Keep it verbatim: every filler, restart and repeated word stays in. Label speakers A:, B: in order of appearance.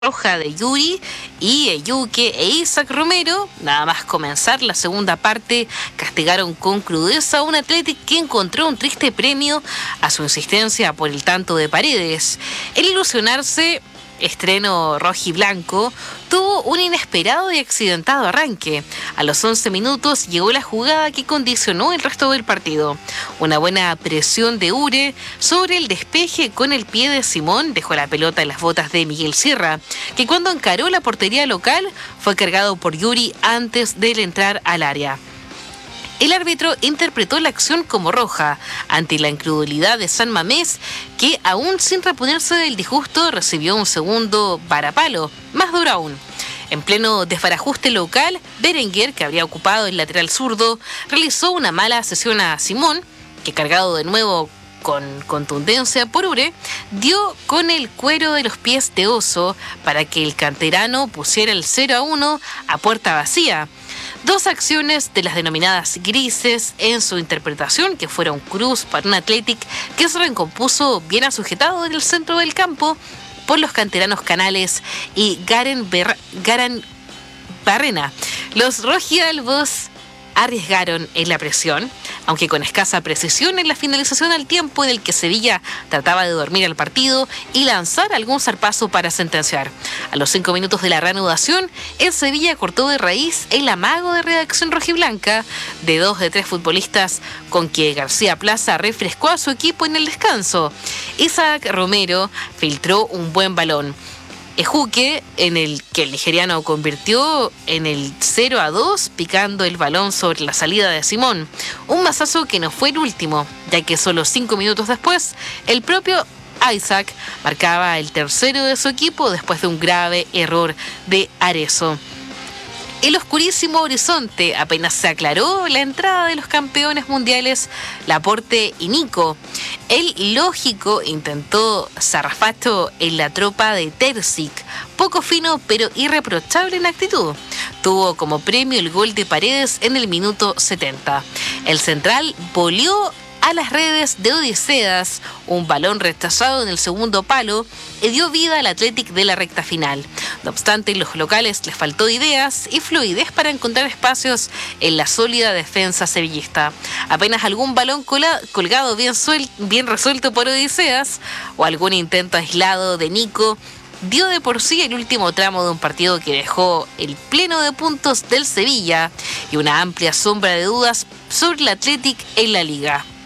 A: roja de Yuri y Eyuke e Isaac Romero. Nada más comenzar la segunda parte, castigaron con crudeza a un Athletic que encontró un triste premio a su insistencia por el tanto de Paredes. El ilusionarse estreno rojiblanco tuvo un inesperado y accidentado arranque. A los once minutos llegó la jugada que condicionó el resto del partido. Una buena presión de Ure sobre el despeje con el pie de Simón dejó la pelota en las botas de Miguel Sierra, que cuando encaró la portería local fue cargado por Yuri antes de entrar al área. El árbitro interpretó la acción como roja ante la incredulidad de San Mamés, que aún sin reponerse del disgusto recibió un segundo varapalo, más duro aún. En pleno desbarajuste local, Berenguer, que habría ocupado el lateral zurdo, realizó una mala cesión a Simón, que cargado de nuevo con contundencia por Ure, dio con el cuero de los pies de Oso para que el canterano pusiera el cero a uno a puerta vacía. Dos acciones de las denominadas grises en su interpretación, que fueron cruz para un Athletic que se recompuso bien asujetado en el centro del campo por los canteranos Canales y Garen, Ber- Garan Barrena. Los rojialbos arriesgaron en la presión, aunque con escasa precisión en la finalización al tiempo en el que Sevilla trataba de dormir al partido y lanzar algún zarpazo para sentenciar. A los cinco minutos de la reanudación, el Sevilla cortó de raíz el amago de redacción rojiblanca de dos de tres futbolistas con que García Plaza refrescó a su equipo en el descanso. Isaac Romero filtró un buen balón. Ejuque, en el que el nigeriano convirtió en el cero a dos, picando el balón sobre la salida de Simón. Un mazazo que no fue el último, ya que solo cinco minutos después, el propio Isaac marcaba el tercero de su equipo después de un grave error de Arezzo. El oscurísimo horizonte apenas se aclaró la entrada de los campeones mundiales Laporte y Nico. El lógico intentó zarrafato en la tropa de Terzic, poco fino pero irreprochable en actitud. Tuvo como premio el gol de Paredes en el minuto setenta. El central volvió a las redes de Odiseas, un balón rechazado en el segundo palo y dio vida al Athletic de la recta final. No obstante, los locales les faltó ideas y fluidez para encontrar espacios en la sólida defensa sevillista. Apenas algún balón cola, colgado bien, suel, bien resuelto por Odiseas o algún intento aislado de Nico dio de por sí el último tramo de un partido que dejó el pleno de puntos del Sevilla y una amplia sombra de dudas sobre el Athletic en la liga.